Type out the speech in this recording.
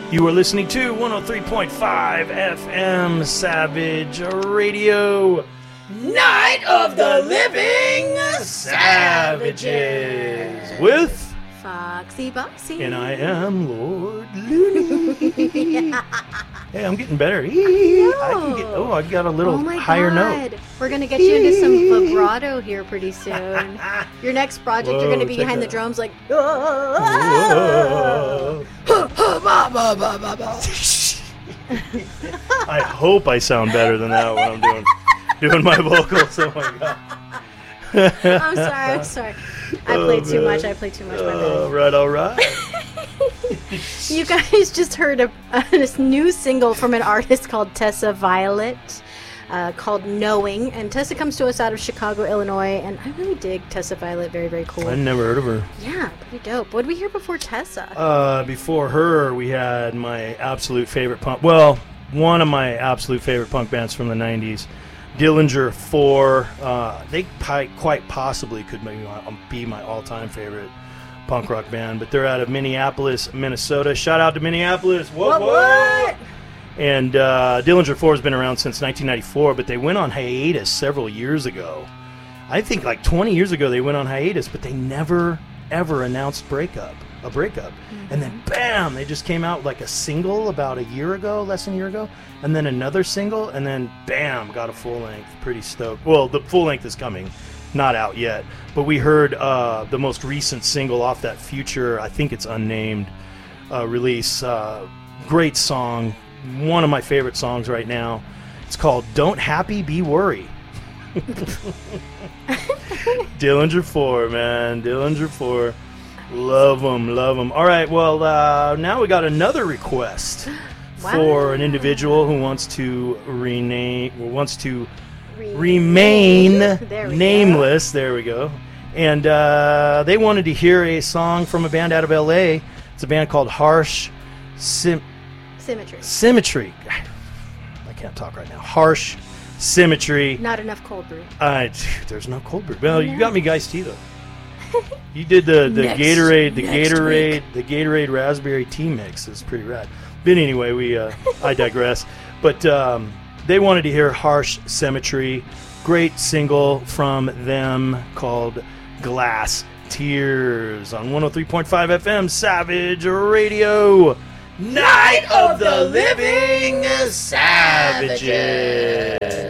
You are listening to 103.5 FM Savage Radio. Night of the Living Savages with Foxy Boxy. And I am Lord Looney. Hey, I'm getting better. I got a little higher note. We're going to get you into some vibrato here pretty soon. Your next project, you're going to be behind the drums like... I hope I sound better than that when I'm doing my vocals. Oh my god. I'm sorry. I played too much. My bad. All right. You guys just heard this new single from an artist called Tessa Violet, called Knowing. And Tessa comes to us out of Chicago, Illinois. And I really dig Tessa Violet. Very, very cool. I never heard of her. Yeah, pretty dope. What did we hear before Tessa? Before her, we had my absolute favorite punk. Well, one of my absolute favorite punk bands from the 90s. Dillinger 4, they quite possibly could be my all-time favorite punk rock band, but they're out of Minneapolis, Minnesota. Shout out to Minneapolis! What? And Dillinger 4 has been around since 1994, but they went on hiatus several years ago. I think like 20 years ago they went on hiatus, but they never, ever announced a breakup. Mm-hmm. And then, bam, they just came out like a single about less than a year ago, and then another single, and then, bam, got a full-length. Pretty stoked. Well, the full-length is coming, not out yet, but we heard the most recent single off that Future, I think it's unnamed, release. Great song, one of my favorite songs right now. It's called Don't Happy, Be Worry. Dillinger 4, man. Dillinger 4. Love them. All right, well, now we got another request for an individual who wants to remain nameless. There we go. And they wanted to hear a song from a band out of L.A. It's a band called Harsh Symmetry. I can't talk right now. Harsh Symmetry. Not enough cold brew. There's no cold brew. Well, you got me iced tea, though. You did the Gatorade raspberry tea mix. It's pretty rad. But anyway, I digress. But they wanted to hear Harsh Symmetry. Great single from them called Glass Tears on 103.5 FM Savage Radio. Night of the Living Savages.